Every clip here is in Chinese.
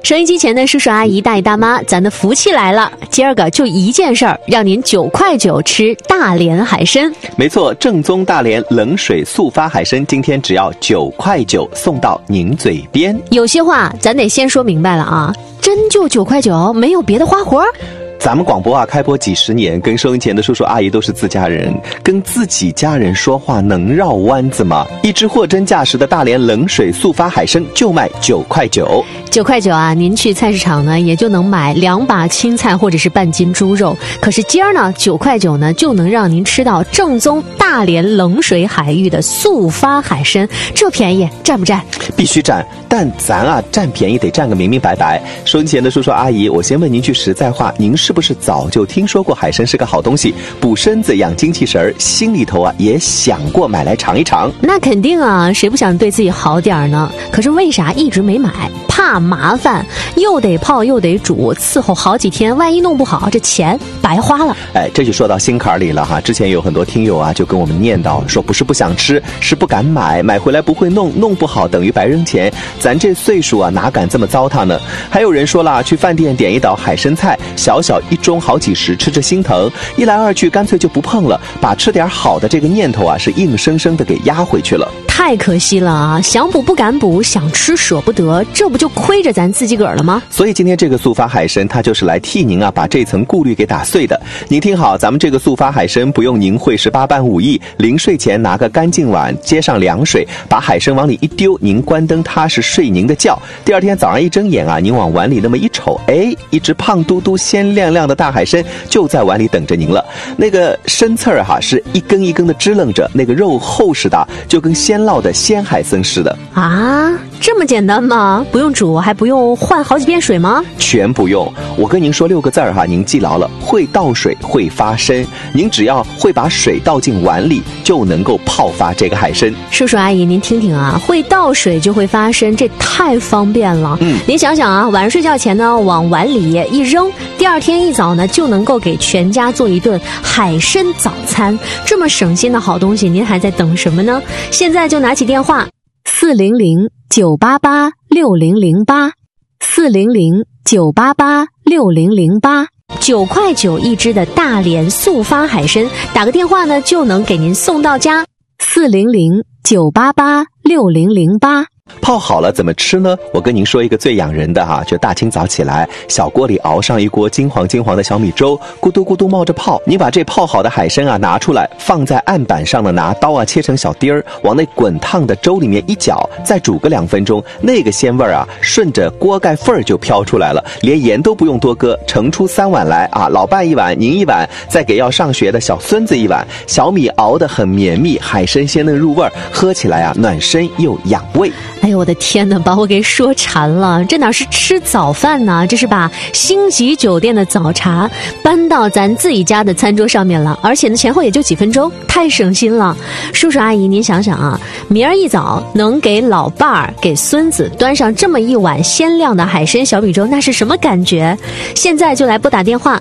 收音机前的叔叔阿姨大爷大妈，咱的福气来了，今儿个就一件事儿，让您9块9吃大连海参。 没错，正宗大连冷水速发海参，今天只要9块9送到您嘴边。 有些话咱得先说明白了啊，真就9块9，没有别的花活。 咱们广播啊，开播几十年，跟收音前的叔叔阿姨都是自家人，跟自己家人说话能绕弯子吗？一只货真价实的大连冷水速发海参就卖9块9。 9块9啊，您去菜市场呢也就能买2把青菜或者是半斤猪肉，可是今儿呢9块9呢就能让您吃到正宗大连冷水海域的速发海参，这便宜占不占？ 必须占，但咱啊占便宜得占个明明白白。收音前的叔叔阿姨，我先问您句实在话，您是不是早就听说过海参是个好东西，补身子养精气神，心里头啊也想过买来尝一尝？ 那肯定啊，谁不想对自己好点呢？可是为啥一直没买？怕麻烦，又得泡又得煮，伺候好几天，万一弄不好，这钱白花了。 哎，这就说到心坎里了哈。之前有很多听友啊就跟我们念叨说，不是不想吃，是不敢买，买回来不会弄，弄不好等于白扔钱。咱这岁数啊哪敢这么糟蹋呢？还有人说了，去饭店点一道海参菜，小小一盅好几十，吃着心疼，一来二去干脆就不碰了，把吃点好的这个念头啊是硬生生的给压回去了。 太可惜了啊！想补不敢补，想吃舍不得，这不就亏着咱自己个儿了吗？ 所以今天这个速发海参，它就是来替您啊把这层顾虑给打碎的。您听好，咱们这个速发海参不用您会18般武艺，临睡前拿个干净碗，接上凉水，把海参往里一丢，您关灯踏实睡您的觉。第二天早上一睁眼啊，您往碗里那么一瞅，哎，一只胖嘟嘟、鲜亮亮的大海参就在碗里等着您了。那个参刺儿哈是一根一根的支棱着，那个肉厚实的，就跟鲜烙的鲜海参似的啊！这么简单吗？不用煮，还不用换好几遍水吗？ 全不用。我跟您说6个字儿哈，您记牢了：会倒水，会发参。您只要会把水倒进碗里，就能够泡发这个海参。 叔叔阿姨，您听听啊，会倒水就会发参，这太方便了。您想想啊，晚上睡觉前呢，往碗里一扔，第二天一早呢，就能够给全家做一顿海参早餐。这么省心的好东西，您还在等什么呢？现在就拿起电话400-988-6008，400-988-6008。9块9一只的大连速发海参，打个电话呢就能给您送到家。400-988-6008。 泡好了怎么吃呢？我跟您说一个最养人的哈，就大清早起来，小锅里熬上一锅金黄金黄的小米粥，咕嘟咕嘟冒着泡。你把这泡好的海参啊拿出来，放在案板上呢，拿刀啊切成小丁儿，往那滚烫的粥里面一搅，再煮个2分钟，那个鲜味啊顺着锅盖缝儿就飘出来了，连盐都不用多搁，盛出3碗来啊，老伴1碗，您1碗，再给要上学的小孙子1碗。小米熬得很绵密，海参鲜嫩入味儿，喝起来啊暖身又养胃。 哎呦我的天哪，把我给说馋了，这哪是吃早饭呢，这是把星级酒店的早茶搬到咱自己家的餐桌上面了，而且呢前后也就几分钟，太省心了。叔叔阿姨您想想啊，明儿一早能给老伴儿给孙子端上这么一碗鲜亮的海参小米粥，那是什么感觉？现在就来拨打电话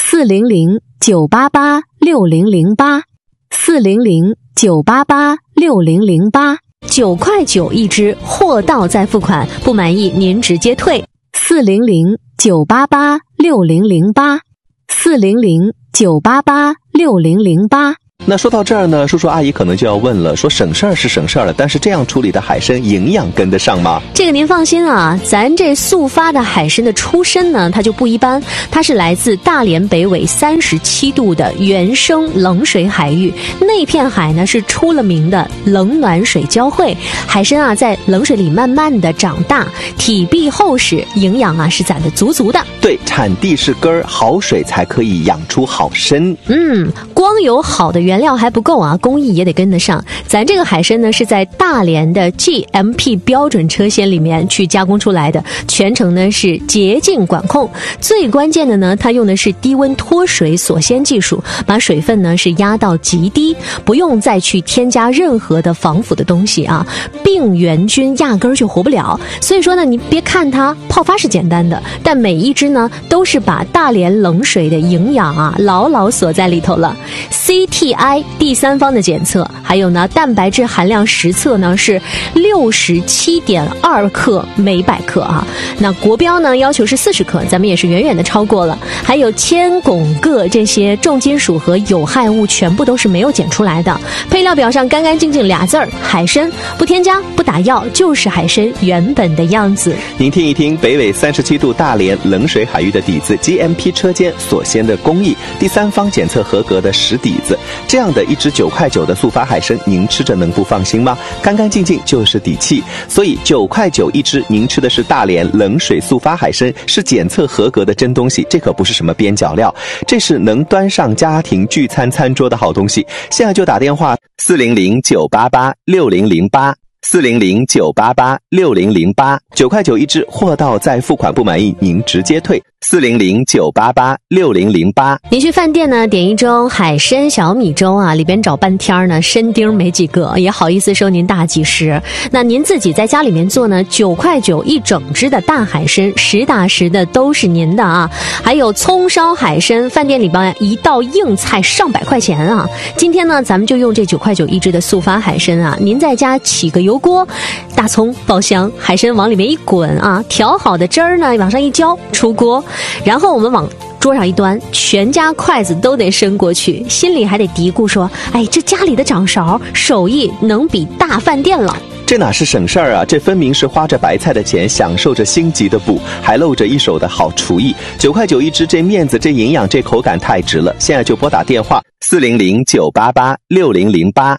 400-988-6008，400-988-6008。9块9一只，货到再付款，不满意您直接退。400-988-6008，400-988-6008。 那说到这儿呢，叔叔阿姨可能就要问了，说省事儿是省事儿了，但是这样处理的海参营养跟得上吗？ 这个您放心啊，咱这速发的海参的出身呢，它就不一般，它是来自大连北纬37度的原生冷水海域，那片海呢是出了名的冷暖水交汇，海参啊在冷水里慢慢的长大，体壁厚实，营养啊是攒得足足的。 对，产地是根儿，好水才可以养出好参。 光有好的原料还不够啊，工艺也得跟得上。咱这个海参呢是在大连的 GMP 标准车间里面去加工出来的，全程呢是洁净管控。最关键的呢，它用的是低温脱水锁鲜技术，把水分呢是压到极低，不用再去添加任何的防腐的东西啊，病原菌压根儿就活不了。所以说呢，你别看它泡发是简单的，但每一只呢都是把大连冷水的营养啊牢牢锁在里头了。CTI GI 第三方的检测，还有呢蛋白质含量实测呢是67.2克每100克啊。那国标呢要求是40克，咱们也是远远的超过了。还有铅、汞、铬这些重金属和有害物全部都是没有检出来的。配料表上干干净净俩字儿，海参，不添加不打药，就是海参原本的样子。 您听一听北纬37度大连冷水海域的底子 GMP 车间所鲜的工艺，第三方检测合格的实底子，这样的一只9块9的速发海参，您吃着能不放心吗？干干净净就是底气。所以9块9一只，您吃的是大连冷水速发海参，是检测合格的真东西，这可不是什么边角料，这是能端上家庭聚餐餐桌的好东西。现在就打电话400-988-6008 400-988-6008， 9块9一只，货到再付款不满意您直接退。400-988-6008。 您去饭店呢点一盅海参小米粥啊，里边找半天呢参丁没几个，也好意思收您大几十。那您自己在家里面做呢，9块9一整只的大海参，实打实的都是您的啊。还有葱烧海参，饭店里边一道硬菜上百块钱啊。今天呢咱们就用这9块9一只的速发海参啊，您在家起个油锅，大葱爆香，海参往里面一滚啊，调好的汁儿呢往上一浇，出锅。然后我们往桌上一端，全家筷子都得伸过去，心里还得嘀咕说，哎，这家里的掌勺手艺能比大饭店了。 这哪是省事儿啊，这分明是花着白菜的钱，享受着星级的补，还露着一手的好厨艺。9块9一只，这面子，这营养，这口感太值了。现在就拨打电话400-988-6008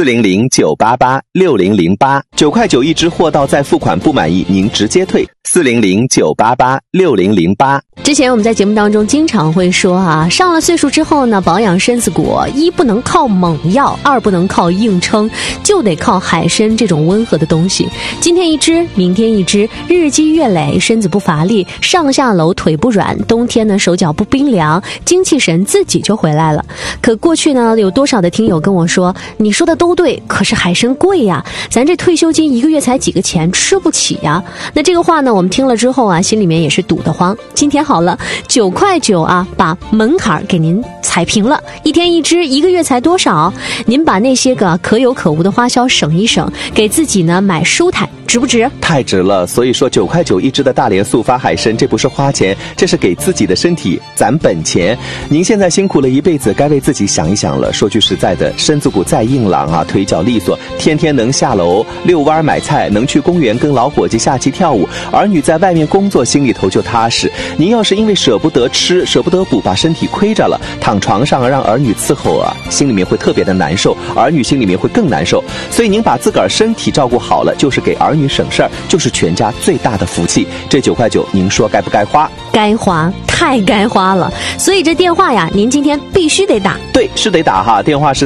400-988-6008， 9块9一只，货到再付款不满意您直接退。400-988-6008。 之前我们在节目当中经常会说啊，上了岁数之后呢，保养身子骨，一不能靠猛药，二不能靠硬撑，就得靠海参这种温和的东西。今天一只，明天一只，日积月累，身子不乏力，上下楼腿不软，冬天呢手脚不冰凉，精气神自己就回来了。可过去呢，有多少的听友跟我说，你说的都对，可是海参贵呀，咱这退休金1个月才几个钱，吃不起呀。那这个话呢，我们听了之后啊，心里面也是堵得慌。今天好了，9块9啊，把门槛给您踩平了，一天一只，1个月才多少？您把那些个可有可无的花销省一省，给自己呢买舒坦，值不值？ 太值了。所以说9块9一只的大连速发海参，这不是花钱，这是给自己的身体攒本钱。您现在辛苦了一辈子，该为自己想一想了。说句实在的，身子骨再硬朗啊，腿脚利索，天天能下楼遛弯买菜，能去公园跟老伙计下棋跳舞，儿女在外面工作，心里头就踏实。您要是因为舍不得吃，舍不得补，把身体亏着了，躺床上让儿女伺候啊，心里面会特别的难受，儿女心里面会更难受。所以您把自个儿身体照顾好了，就是给儿女省事儿，就是全家最大的福气。这9块9，您说该不该花？ 该花，太该花了。所以这电话呀，您今天必须得打。 对，是得打哈，电话是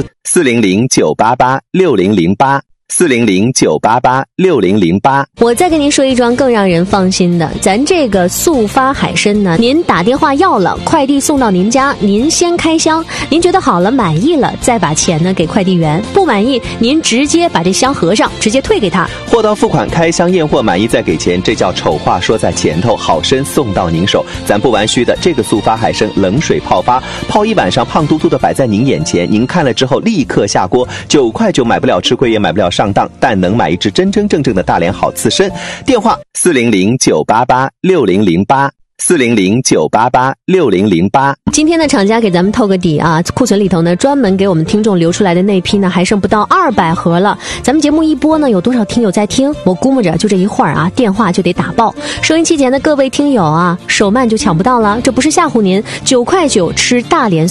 400-988-6008。400-988-6008。 我再跟您说一桩更让人放心的，咱这个速发海参呢，您打电话要了，快递送到您家，您先开箱，您觉得好了满意了，再把钱呢给快递员，不满意您直接把这箱合上，直接退给他。 货到付款，开箱验货，满意再给钱，这叫丑话说在前头，好参送到您手。咱不玩虚的，这个速发海参冷水泡发，泡一晚上，胖嘟嘟的摆在您眼前，您看了之后立刻下锅。9块9买不了吃亏，也买不了上当，但能买一只真真正正的大连好刺参。电话400-988-6008。400-988-6008。 今天的厂家给咱们透个底啊，库存里头呢专门给我们听众留出来的那批呢还剩不到200盒了。咱们节目一播呢，有多少听友在听？我估摸着就这一会儿啊，电话就得打爆。收音机前的各位听友啊，手慢就抢不到了，这不是吓唬您。9块9吃大连